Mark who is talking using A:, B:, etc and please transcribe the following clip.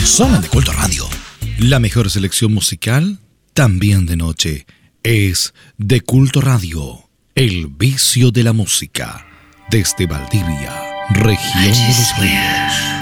A: Zona de Culto Radio. La mejor selección musical, también de noche, es de Culto Radio. El vicio de la música. Desde Valdivia, región de los ríos.